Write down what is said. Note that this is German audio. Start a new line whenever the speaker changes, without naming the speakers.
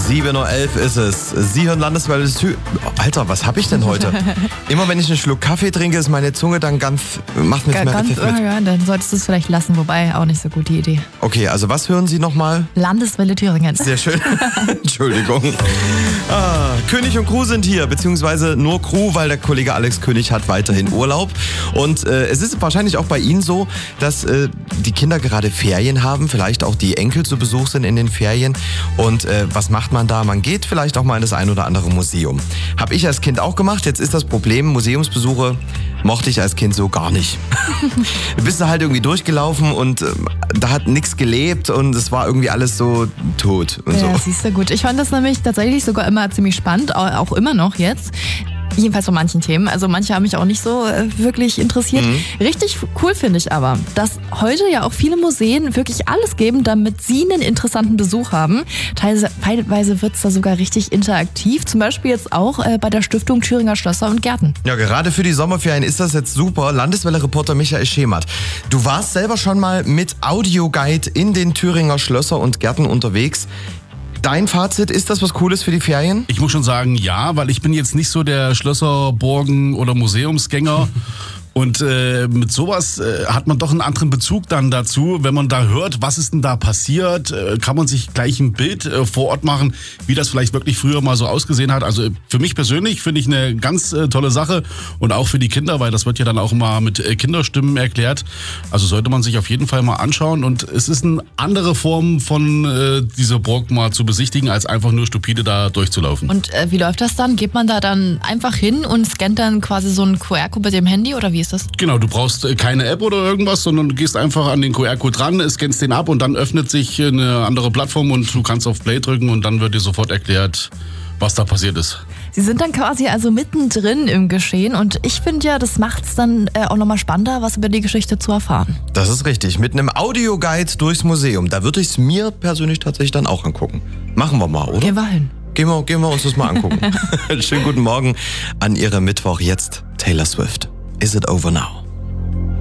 7.11 Uhr ist es. Sie hören Landeswelle Süd. Alter, was habe ich denn heute? Immer wenn ich einen Schluck Kaffee trinke, ist meine Zunge dann macht nichts mehr richtig mit.
Ja, dann solltest du es vielleicht lassen, wobei auch nicht so gute Idee.
Okay, also was hören Sie nochmal?
Landeswelle Thüringen.
Sehr schön. Entschuldigung. König und Crew sind hier, beziehungsweise nur Crew, weil der Kollege Alex König hat weiterhin Urlaub. Und es ist wahrscheinlich auch bei Ihnen so, dass die Kinder gerade Ferien haben, vielleicht auch die Enkel zu Besuch sind in den Ferien. Und was macht man da? Man geht vielleicht auch mal in das ein oder andere Museum. Habe ich als Kind auch gemacht. Jetzt ist das Problem, Museumsbesuche mochte ich als Kind so gar nicht. Du bist da halt irgendwie durchgelaufen und da hat nichts gelebt und es war irgendwie alles so tot und
Ja,
so.
siehst du, gut. Ich fand das nämlich tatsächlich sogar immer ziemlich spannend, auch immer noch jetzt. Jedenfalls von manchen Themen. Also manche haben mich auch nicht so wirklich interessiert. Richtig cool finde ich aber, dass heute ja auch viele Museen wirklich alles geben, damit sie einen interessanten Besuch haben. Teilweise wird es da sogar richtig interaktiv. Zum Beispiel jetzt auch bei der Stiftung Thüringer Schlösser und Gärten.
Ja, gerade für die Sommerferien ist das jetzt super. Landeswelle-Reporter Michael Schemert. Du warst selber schon mal mit Audioguide in den Thüringer Schlösser und Gärten unterwegs. Dein Fazit, ist das was Cooles für die Ferien?
Ich muss schon sagen, ja, weil ich bin jetzt nicht so der Schlösser, Burgen oder Museumsgänger. Und mit sowas hat man doch einen anderen Bezug dann dazu. Wenn man da hört, was ist denn da passiert, kann man sich gleich ein Bild vor Ort machen, wie das vielleicht wirklich früher mal so ausgesehen hat. Also für mich persönlich finde ich eine ganz tolle Sache und auch für die Kinder, weil das wird ja dann auch mal mit Kinderstimmen erklärt. Also sollte man sich auf jeden Fall mal anschauen. Und es ist eine andere Form von dieser Burg mal zu besichtigen, als einfach nur stupide da durchzulaufen.
Und wie läuft das dann? Geht man da dann einfach hin und scannt dann quasi so einen QR-Code mit dem Handy oder wie ist das?
Genau, du brauchst keine App oder irgendwas, sondern du gehst einfach an den QR-Code ran, scannst den ab und dann öffnet sich eine andere Plattform und du kannst auf Play drücken und dann wird dir sofort erklärt, was da passiert ist.
Sie sind dann quasi also mittendrin im Geschehen und ich finde ja, das macht es dann auch nochmal spannender, was über die Geschichte zu erfahren.
Das ist richtig. Mit einem Audioguide durchs Museum. Da würde ich es mir persönlich tatsächlich dann auch angucken. Machen wir mal, oder?
Gehen wir hin.
Gehen wir uns das mal angucken. Schönen guten Morgen an Ihrem Mittwoch. Jetzt Taylor Swift. Is it over now?